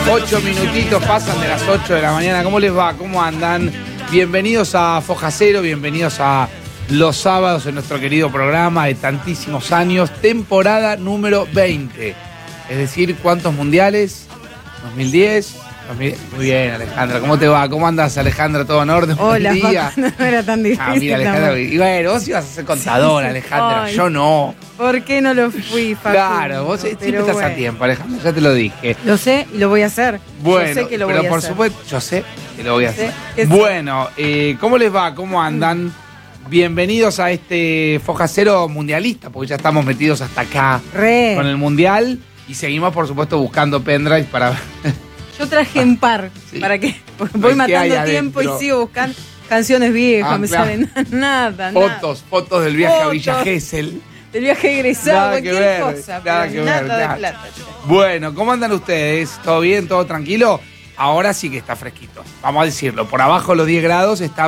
8 minutitos pasan de las 8 de la mañana. ¿Cómo les va? ¿Cómo andan? Bienvenidos a Foja Cero, bienvenidos a los sábados en nuestro querido programa de tantísimos años, temporada número 20. Es decir, ¿cuántos mundiales? 2010. Muy bien, Alejandra, ¿cómo te va? ¿Cómo andas, Alejandra? ¿Todo en orden? Hola, Buen día. no era tan difícil. Ah, mira, Alejandra, y bueno, vos ibas a ser contadora, Alejandra, Ay, yo no. ¿Por qué no lo fui, Facu? Claro, vos siempre estás a tiempo, Alejandra, ya te lo dije. Lo sé y lo voy a hacer. Bueno, yo sé que lo pero voy a por hacer. supuesto, yo sé que lo voy a hacer. que sí. Bueno, ¿cómo les va? ¿Cómo andan? Bienvenidos a este Foja Cero mundialista, porque ya estamos metidos hasta acá con el mundial y seguimos, por supuesto, buscando pendrives para... Yo traje un par, Sí. ¿para qué? Porque voy matando tiempo adentro? y sigo buscando canciones viejas, Ah, me claro. salen nada. Fotos del viaje a Fotos. Villa Gesell. Del viaje egresado, Nada que cualquier ver, cosa, nada pero que ver, nada nada. de plata. Bueno, ¿cómo andan ustedes? ¿Todo bien? ¿Todo tranquilo? Ahora sí que está fresquito. Vamos a decirlo. Por abajo los 10 grados está...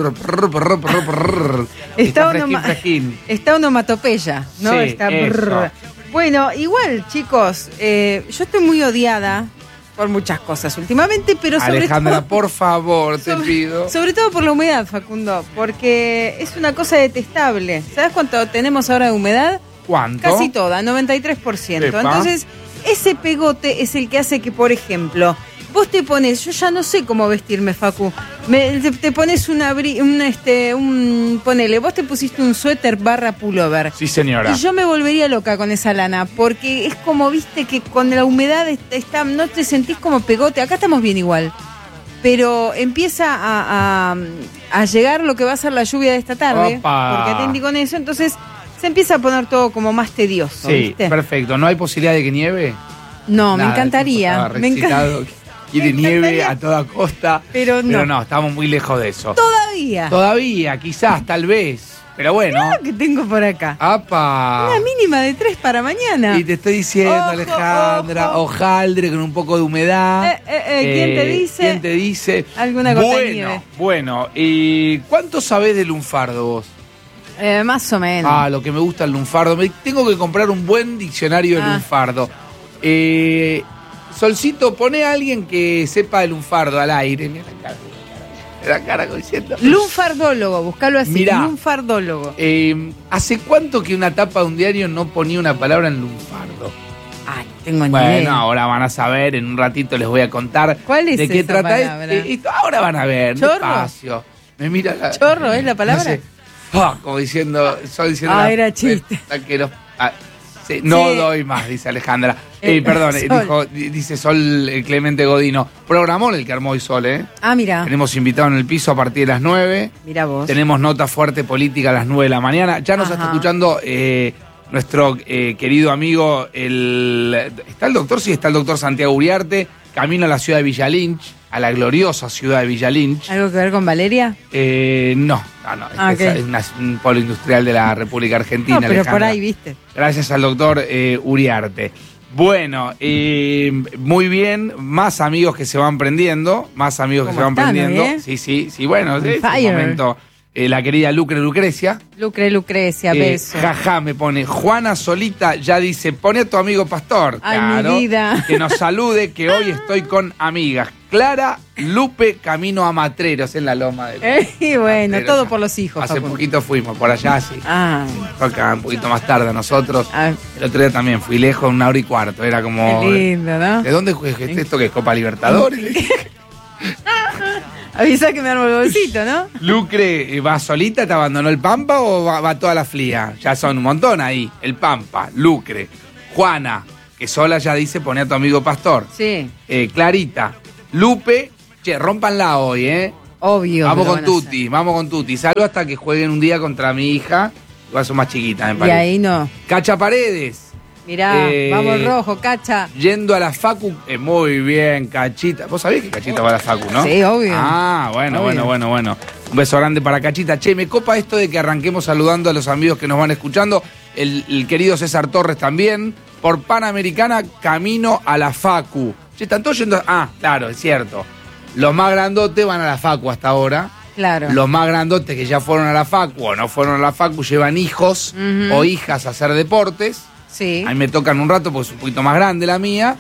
Está fresquín. Está onomatopeya, ¿no? Sí, Está eso. Bueno, igual, chicos, yo estoy muy odiada por muchas cosas últimamente, pero sobre Alejandra, todo... por favor, te pido. Sobre todo por la humedad, Facundo, porque es una cosa detestable. ¿Sabes cuánto tenemos ahora de humedad? ¿Cuánto? Casi toda, 93%. Epa. Entonces, ese pegote es el que hace que, por ejemplo, vos te pones, yo ya no sé cómo vestirme, Facu. Te pones ponele, vos te pusiste un suéter / pullover. Sí, señora. Y yo me volvería loca con esa lana, porque es como, viste, que con la humedad no te sentís como pegote. Acá estamos bien igual. Pero empieza a llegar lo que va a ser la lluvia de esta tarde. Opa. Porque atendí con eso, entonces se empieza a poner todo como más tedioso, Sí, ¿viste? perfecto. ¿No hay posibilidad de que nieve? No, Nada, me encantaría. el tipo estaba re excitado, quiere Me nieve encantaría. a toda costa. Pero no. Estamos muy lejos de eso. Todavía. Todavía, quizás, tal vez. Pero bueno. Mirá lo que tengo por acá. ¡Apa! Una mínima de 3 para mañana. Y te estoy diciendo, Ojo, Alejandra, ojo. hojaldre con un poco de humedad. ¿Quién te dice? ¿Quién te dice? Alguna gota de nieve. Bueno. ¿Y cuánto sabés de lunfardo vos? Más o menos. Ah, lo que me gusta el lunfardo. Tengo que comprar un buen diccionario de lunfardo. Solcito, pone a alguien que sepa de lunfardo al aire. Mira la cara como diciendo. Lunfardólogo, buscalo así. Mirá. Lunfardólogo. ¿Hace cuánto que una tapa de un diario no ponía una palabra en lunfardo? Ay, tengo ni Bueno, idea. ahora van a saber, en un ratito les voy a contar ¿Cuál es de qué esa trata palabra? esto. Ahora van a ver, ¿Chorro? despacio. Me mira la... ¿Chorro es la palabra? No sé. Como diciendo... Era chiste. Sí, no Sí. doy más, dice Alejandra. Sol. Dice Sol Clemente Godino. Programón el que armó hoy Sol, ¿eh? Ah, mira. Tenemos invitado en el piso a partir de las 9. Mira vos. Tenemos nota fuerte política a las 9 de la mañana. Ya nos Ajá. está escuchando nuestro querido amigo, ¿está el doctor? Sí, está el doctor Santiago Uriarte, camino a la ciudad de Villa Lynch, a la gloriosa ciudad de Villa Lynch. ¿Algo que ver con Valeria? No. Ah, Es ok. un polo industrial de la República Argentina. No, pero por Alejandra. ahí, viste. Gracias al doctor Uriarte. Bueno, muy bien, más amigos que se van prendiendo, ¿Cómo están, eh? Sí, bueno, On es un fire. momento. La querida Lucrecia. Lucrecia, beso. Jaja, me pone. Juana Solita ya dice, pone a tu amigo Pastor. Ay, claro, mi vida. Que nos salude, que hoy estoy con amigas. Clara, Lupe, camino a Matreros en la loma de... Y bueno, Matreros. todo por los hijos. Hace Facundo. poquito fuimos por allá, sí. Ah, Toca un poquito más tarde a nosotros. ah, El otro día también fui lejos, 1 hora y cuarto. Era como... qué lindo, ¿no? ¿De dónde juegas esto que es Copa Libertadores? Avisa que me armo el bolsito, ¿no? Lucre, ¿va solita? ¿Te abandonó el Pampa o va toda la flía? Ya son un montón ahí. El Pampa, Lucre, Juana, que sola ya dice pone a tu amigo Pastor. Sí, Clarita, Lupe, che, rómpanla hoy, ¿eh? obvio. Vamos que lo con van a hacer. Tuti, vamos con Tuti. Salvo hasta que jueguen un día contra mi hija. Igual son más chiquitas, me Y parece. ahí no. Cacha Paredes. Mirá, vamos el rojo, cacha. Yendo a la Facu, muy bien, Cachita. ¿Vos sabés que Cachita va a la Facu, no? Sí, obvio. Ah, bueno. Obvio. Un beso grande para Cachita. Che, me copa esto de que arranquemos saludando a los amigos que nos van escuchando. El querido César Torres también. Por Panamericana, camino a la Facu. Che, están todos yendo... Ah, claro, es cierto. Los más grandotes van a la Facu hasta ahora. Claro. Los más grandotes que ya fueron a la Facu o no fueron a la Facu llevan hijos o hijas a hacer deportes. Sí. A mí me tocan un rato porque es un poquito más grande la mía.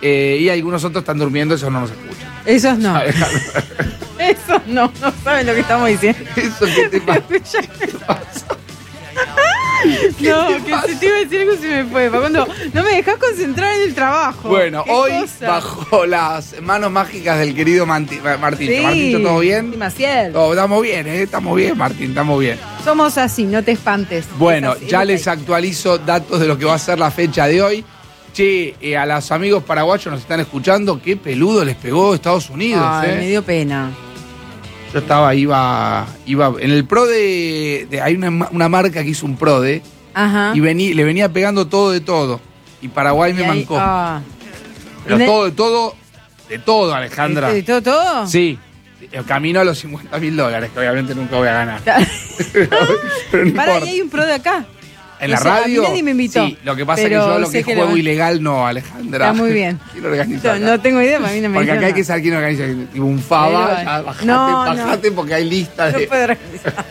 Y algunos otros están durmiendo, esos no nos escuchan. Esos no. Esos no saben lo que estamos diciendo. ¿Eso qué te pasa? ¿Qué pasa? No, que si te iba a decir algo se me fue. Cuando no me dejás concentrar en el trabajo. Bueno, hoy cosa? bajo las manos mágicas del querido Martín. Sí. Martín, ¿todo bien? Sí, Maciel. Oh, estamos bien, estamos bien, Martín, estamos bien. Somos así, no te espantes. Bueno, Es así, ya es les ahí. actualizo datos de lo que va a ser la fecha de hoy. Che, a los amigos paraguayos nos están escuchando. Qué peludo les pegó Estados Unidos, Ay, me dio pena. Yo iba en el PRODE, hay una marca que hizo un PRODE Ajá. y le venía pegando todo de todo. Y Paraguay me Y ahí- mancó. Pero ¿De- todo de todo, Alejandra. ¿De todo? Sí, camino a los $50.000, que obviamente nunca voy a ganar. Pero no Para, importa. y hay un pro de acá. ¿En la O sea, a mí radio? nadie me invitó, Sí, lo que pasa es que pero yo lo sé que es que juego lo- ilegal no, Alejandra. Está muy bien. ¿Quién organiza acá? No tengo idea, para mí no me Porque acá dijeron hay que saber quién organiza. Tipo un FABA, Pero, ya, bajate, no. bajate porque hay listas nada. de... No puedo organizar.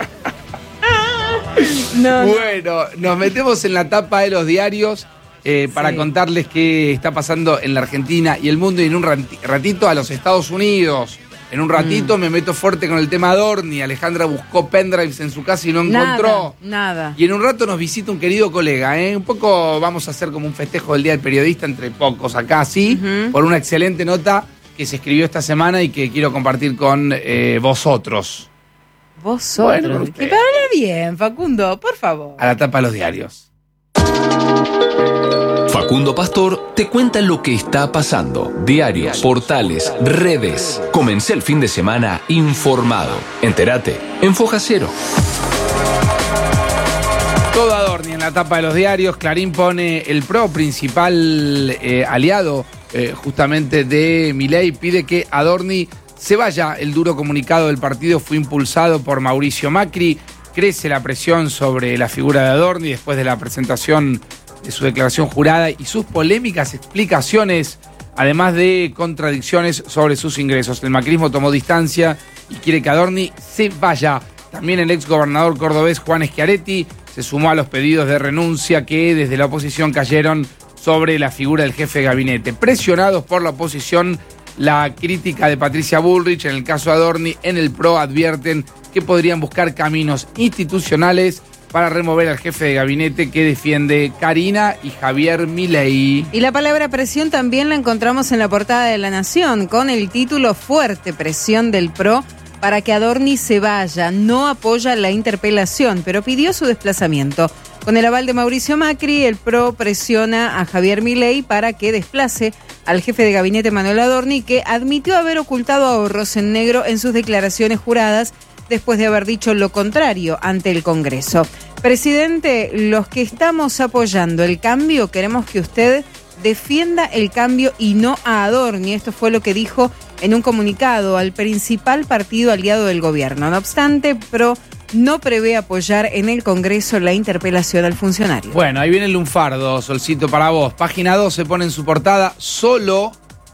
No. Bueno, nos metemos en la tapa de los diarios para Sí. contarles qué está pasando en la Argentina y el mundo y en un ratito a los Estados Unidos. En un ratito me meto fuerte con el tema Adorni. Alejandra buscó pendrives en su casa y no encontró. Nada. Y en un rato nos visita un querido colega, ¿eh? Un poco vamos a hacer como un festejo del Día del Periodista entre pocos acá, sí, Ujú. por una excelente nota que se escribió esta semana y que quiero compartir con vosotros. Vosotros. Bueno, con usted. Que habla bien, Facundo, por favor. A la tapa de los diarios. Facundo Pastor te cuenta lo que está pasando. Diarios, portales, redes. Comencé el fin de semana informado. Entérate en Foja Cero. Todo Adorni en la tapa de los diarios. Clarín pone el PRO, principal aliado justamente de Milei, pide que Adorni se vaya. El duro comunicado del partido fue impulsado por Mauricio Macri. Crece la presión sobre la figura de Adorni después de la presentación de su declaración jurada y sus polémicas explicaciones, además de contradicciones sobre sus ingresos. El macrismo tomó distancia y quiere que Adorni se vaya. También el exgobernador cordobés Juan Schiaretti se sumó a los pedidos de renuncia que desde la oposición cayeron sobre la figura del jefe de gabinete. Presionados por la oposición, la crítica de Patricia Bullrich en el caso Adorni en el PRO advierten que podrían buscar caminos institucionales para remover al jefe de gabinete que defiende Karina y Javier Milei. Y la palabra presión también la encontramos en la portada de La Nación, con el título Fuerte presión del PRO para que Adorni se vaya. No apoya la interpelación, pero pidió su desplazamiento. Con el aval de Mauricio Macri, el PRO presiona a Javier Milei para que desplace al jefe de gabinete Manuel Adorni, que admitió haber ocultado ahorros en negro en sus declaraciones juradas después de haber dicho lo contrario ante el Congreso. Presidente, los que estamos apoyando el cambio, queremos que usted defienda el cambio y no a Adorni. Esto fue lo que dijo en un comunicado al principal partido aliado del gobierno. No obstante, PRO no prevé apoyar en el Congreso la interpelación al funcionario. Bueno, ahí viene el lunfardo, Solcito, para vos. Página 2 se pone en su portada, solo,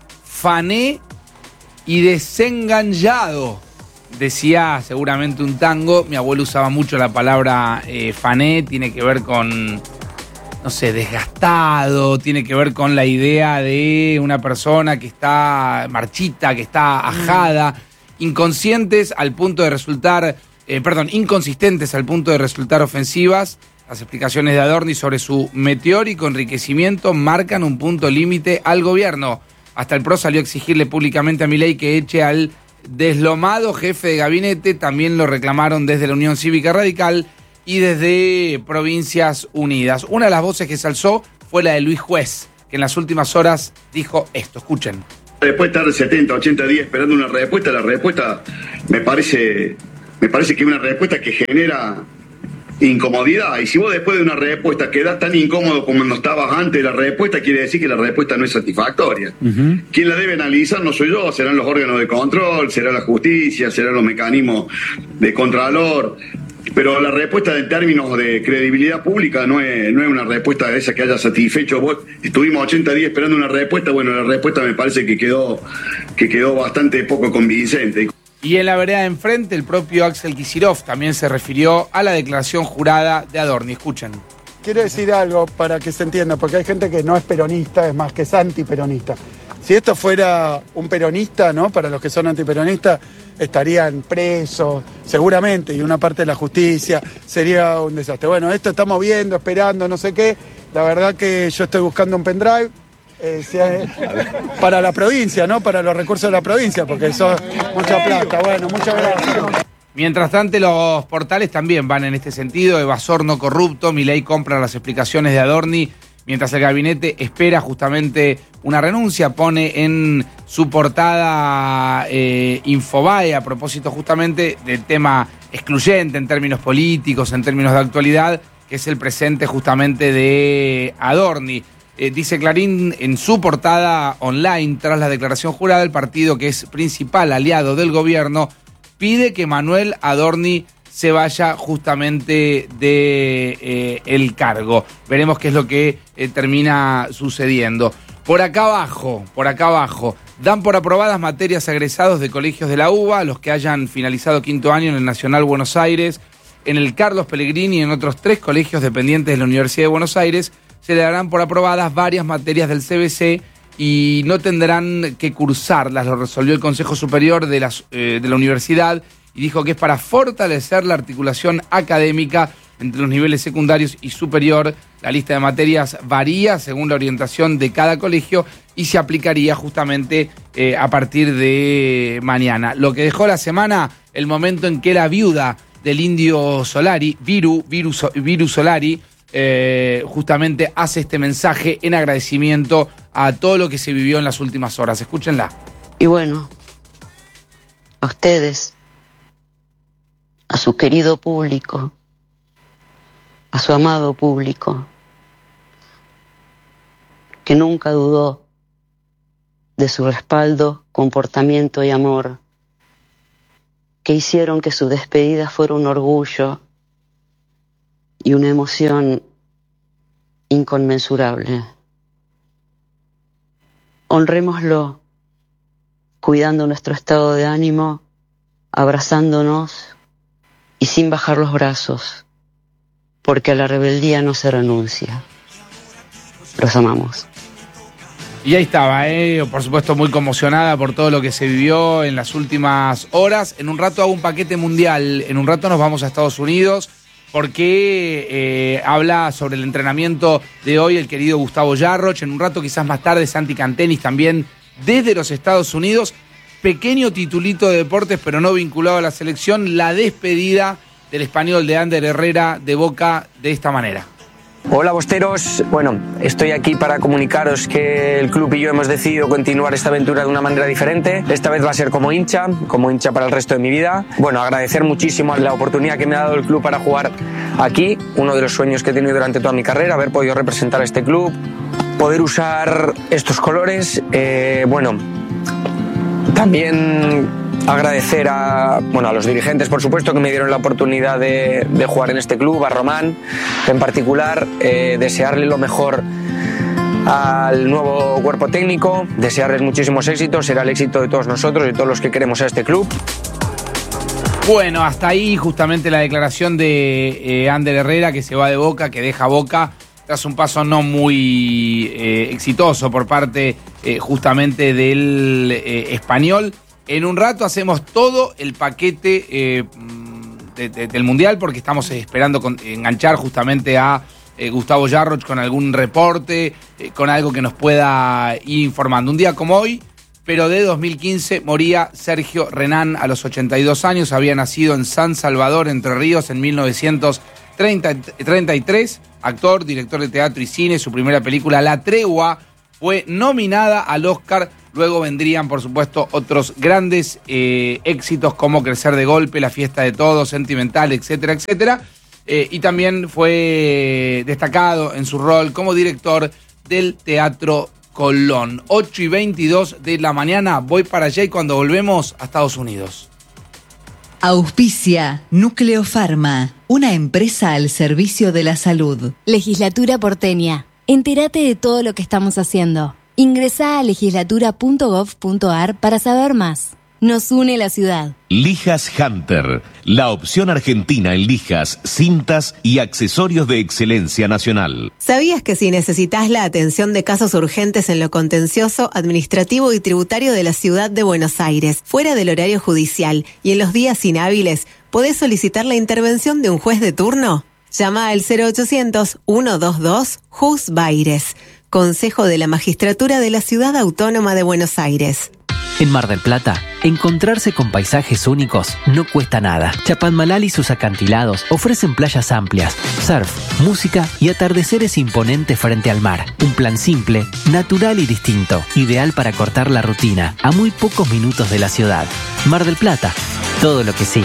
fané y desengañado. Decía seguramente un tango, mi abuelo usaba mucho la palabra fané, tiene que ver con, no sé, desgastado, tiene que ver con la idea de una persona que está marchita, que está ajada, inconscientes al punto de resultar, inconsistentes al punto de resultar ofensivas. Las explicaciones de Adorni sobre su meteórico enriquecimiento marcan un punto límite al gobierno. Hasta el PRO salió a exigirle públicamente a Milei que eche al deslomado jefe de gabinete. También lo reclamaron desde la Unión Cívica Radical y desde Provincias Unidas. Una de las voces que se alzó fue la de Luis Juez, que en las últimas horas dijo esto. Escuchen. Después de estar 70, 80 días esperando una respuesta, la respuesta me parece que es una respuesta que genera incomodidad. Y si vos después de una respuesta quedás tan incómodo como no estabas antes de la respuesta, quiere decir que la respuesta no es satisfactoria. Quien la debe analizar no soy yo, serán los órganos de control, será la justicia, serán los mecanismos de contralor. Pero la respuesta en términos de credibilidad pública no es una respuesta de esa que haya satisfecho. Vos estuvimos 80 días esperando una respuesta, bueno, la respuesta me parece que quedó bastante poco convincente. Y en la vereda de enfrente, el propio Axel Kicillof también se refirió a la declaración jurada de Adorni. Escuchen. Quiero decir algo para que se entienda, porque hay gente que no es peronista, es más que es antiperonista. Si esto fuera un peronista, ¿no? Para los que son antiperonistas, estarían presos, seguramente, y una parte de la justicia, sería un desastre. Bueno, esto estamos viendo, esperando, no sé qué. La verdad que yo estoy buscando un pendrive para la provincia, ¿no? Para los recursos de la provincia, porque eso es mucha plata. Bueno, muchas gracias. Mientras tanto, los portales también van en este sentido. Evasor no corrupto, Milei compra las explicaciones de Adorni, mientras el gabinete espera justamente una renuncia. Pone en su portada Infobae a propósito justamente del tema excluyente en términos políticos, en términos de actualidad, que es el presente justamente de Adorni. Dice Clarín en su portada online, tras la declaración jurada, el partido que es principal aliado del gobierno pide que Manuel Adorni se vaya justamente de el cargo. Veremos qué es lo que termina sucediendo. Por acá abajo, dan por aprobadas materias a egresados de colegios de la UBA, los que hayan finalizado quinto año en el Nacional Buenos Aires, en el Carlos Pellegrini y en otros 3 colegios dependientes de la Universidad de Buenos Aires. Se le darán por aprobadas varias materias del CBC y no tendrán que cursarlas, lo resolvió el Consejo Superior de la Universidad, y dijo que es para fortalecer la articulación académica entre los niveles secundarios y superior. La lista de materias varía según la orientación de cada colegio y se aplicaría justamente a partir de mañana. Lo que dejó la semana, el momento en que la viuda del indio Solari, Viru Solari, justamente hace este mensaje en agradecimiento a todo lo que se vivió en las últimas horas. Escúchenla. Y bueno, a ustedes, a su querido público, a su amado público, que nunca dudó de su respaldo, comportamiento y amor, que hicieron que su despedida fuera un orgullo y una emoción inconmensurable. Honrémoslo, cuidando nuestro estado de ánimo, abrazándonos y sin bajar los brazos, porque a la rebeldía no se renuncia. Los amamos. Y ahí estaba, por supuesto muy conmocionada por todo lo que se vivió en las últimas horas. En un rato hago un paquete mundial, en un rato nos vamos a Estados Unidos, porque habla sobre el entrenamiento de hoy el querido Gustavo Yarroch. En un rato, quizás más tarde, Santi Cantenis también desde los Estados Unidos. Pequeño titulito de deportes, pero no vinculado a la selección. La despedida del español de Ander Herrera de Boca de esta manera. Hola bosteros, bueno, estoy aquí para comunicaros que el club y yo hemos decidido continuar esta aventura de una manera diferente. Esta vez va a ser como hincha para el resto de mi vida. Bueno, agradecer muchísimo la oportunidad que me ha dado el club para jugar aquí, uno de los sueños que he tenido durante toda mi carrera, haber podido representar a este club, poder usar estos colores. Bueno, también agradecer a los dirigentes, por supuesto, que me dieron la oportunidad de jugar en este club, a Román en particular, desearle lo mejor al nuevo cuerpo técnico, desearles muchísimos éxitos, será el éxito de todos nosotros y de todos los que queremos a este club. Bueno, hasta ahí justamente la declaración de Ander Herrera, que se va de Boca, que deja Boca tras un paso no muy exitoso por parte justamente del español. En un rato hacemos todo el paquete del Mundial, porque estamos esperando enganchar justamente a Gustavo Yarroch con algún reporte, con algo que nos pueda ir informando. Un día como hoy, pero de 2015, moría Sergio Renán a los 82 años. Había nacido en San Salvador, Entre Ríos, en 1933. Actor, director de teatro y cine. Su primera película, La Tregua, fue nominada al Oscar. Luego vendrían, por supuesto, otros grandes éxitos como Crecer de Golpe, La Fiesta de Todos, Sentimental, etcétera, etcétera. Y también fue destacado en su rol como director del Teatro Colón. 8:22 de la mañana, voy para allá y cuando volvemos a Estados Unidos. Auspicia Núcleo Pharma, una empresa al servicio de la salud. Legislatura porteña. Entérate de todo lo que estamos haciendo. Ingresá a legislatura.gov.ar para saber más. Nos une la ciudad. Lijas Hunter, la opción argentina en lijas, cintas y accesorios de excelencia nacional. ¿Sabías que si necesitas la atención de casos urgentes en lo contencioso, administrativo y tributario de la ciudad de Buenos Aires, fuera del horario judicial y en los días inhábiles, podés solicitar la intervención de un juez de turno? Llama al 0800-122-JUSBAIRES, Consejo de la Magistratura de la Ciudad Autónoma de Buenos Aires. En Mar del Plata, encontrarse con paisajes únicos no cuesta nada. Chapadmalal y sus acantilados ofrecen playas amplias, surf, música y atardeceres imponentes frente al mar. Un plan simple, natural y distinto, ideal para cortar la rutina, a muy pocos minutos de la ciudad. Mar del Plata, todo lo que sí.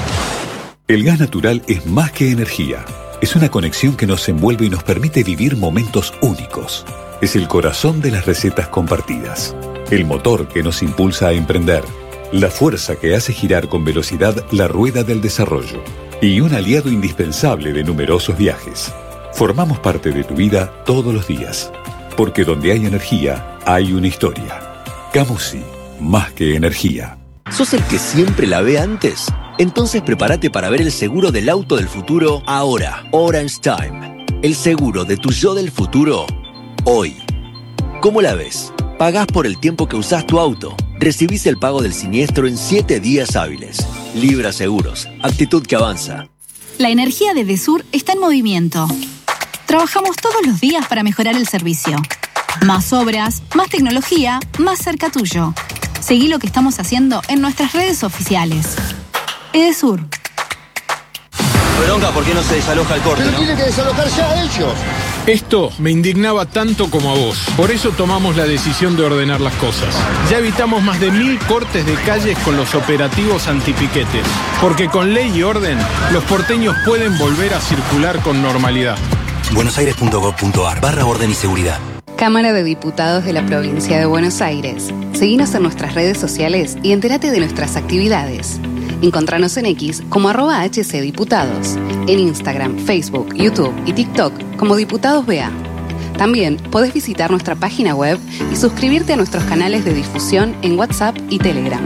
El gas natural es más que energía. Es una conexión que nos envuelve y nos permite vivir momentos únicos. Es el corazón de las recetas compartidas. El motor que nos impulsa a emprender, la fuerza que hace girar con velocidad la rueda del desarrollo y un aliado indispensable de numerosos viajes. Formamos parte de tu vida todos los días, porque donde hay energía, hay una historia. Camusi, más que energía. ¿Sos el que siempre la ve antes? Entonces prepárate para ver el seguro del auto del futuro ahora. Orange Time. El seguro de tu yo del futuro hoy. ¿Cómo la ves? Pagás por el tiempo que usás tu auto. Recibís el pago del siniestro en 7 días hábiles. Libra Seguros. Actitud que avanza. La energía de Edesur está en movimiento. Trabajamos todos los días para mejorar el servicio. Más obras, más tecnología, más cerca tuyo. Seguí lo que estamos haciendo en nuestras redes oficiales. Edesur. Bronca, ¿por qué no se desaloja el corte, pero tiene que desalojar ya ellos. Esto me indignaba tanto como a vos. Por eso tomamos la decisión de ordenar las cosas. Ya evitamos más de 1000 cortes de calles con los operativos antipiquetes. Porque con ley y orden, los porteños pueden volver a circular con normalidad. buenosaires.gov.ar/orden y seguridad. Cámara de Diputados de la Provincia de Buenos Aires. Seguinos en nuestras redes sociales y entérate de nuestras actividades. Encontranos en X como @HCDiputados, en Instagram, Facebook, YouTube y TikTok como Diputados BA. También podés visitar nuestra página web y suscribirte a nuestros canales de difusión en WhatsApp y Telegram.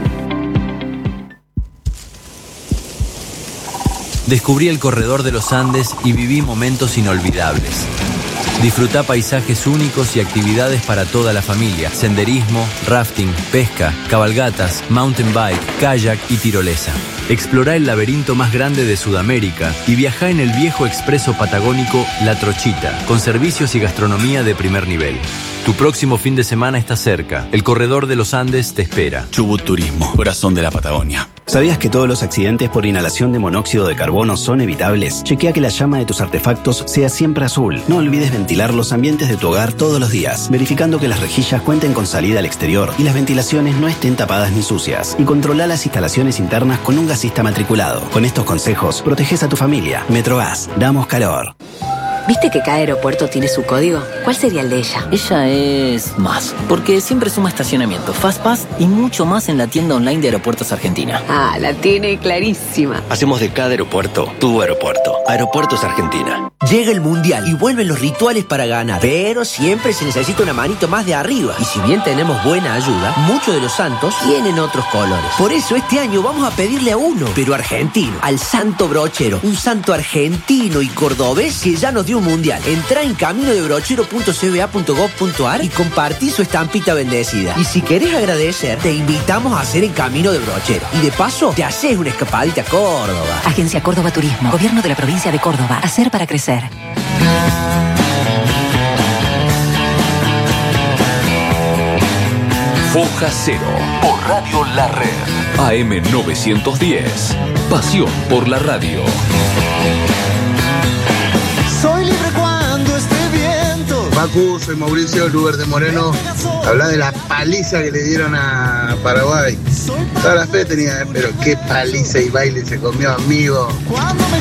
Descubrí el corredor de los Andes y viví momentos inolvidables. Disfrutá paisajes únicos y actividades para toda la familia. Senderismo, rafting, pesca, cabalgatas, mountain bike, kayak y tirolesa. Explorá el laberinto más grande de Sudamérica y viajá en el viejo expreso patagónico La Trochita, con servicios y gastronomía de primer nivel. Tu próximo fin de semana está cerca. El corredor de los Andes te espera. Chubut Turismo, corazón de la Patagonia. ¿Sabías que todos los accidentes por inhalación de monóxido de carbono son evitables? Chequea que la llama de tus artefactos sea siempre azul. No olvides ventilar los ambientes de tu hogar todos los días, verificando que las rejillas cuenten con salida al exterior y las ventilaciones no estén tapadas ni sucias. Y controla las instalaciones internas con un gasista matriculado. Con estos consejos, proteges a tu familia. Metrogas, damos calor. ¿Viste que cada aeropuerto tiene su código? ¿Cuál sería el de ella? Ella es más, porque siempre suma estacionamiento, FastPass y mucho más en la tienda online de Aeropuertos Argentina. Ah, la tiene clarísima. Hacemos de cada aeropuerto tu aeropuerto. Aeropuertos Argentina. Llega el Mundial y vuelven los rituales para ganar, pero siempre se necesita una manito más de arriba. Y si bien tenemos buena ayuda, muchos de los santos tienen otros colores. Por eso este año vamos a pedirle a uno, pero argentino, al Santo Brochero, un santo argentino y cordobés que ya nos dio un mundial. Entrá en caminodebrochero.cba.gov.ar y compartí su estampita bendecida. Y si querés agradecer, te invitamos a hacer el Camino de Brochero. Y de paso, te haces una escapadita a Córdoba. Agencia Córdoba Turismo, Gobierno de la Provincia de Córdoba. Hacer para crecer. Foja Cero por Radio La Red. AM 910. Pasión por la radio. Soy libre cuando esté viento. Facu, soy Mauricio, Luber de Moreno. Habla de la paliza que le dieron a Paraguay. Toda la fe tenía, pero qué paliza y baile se comió, amigo. Cuando me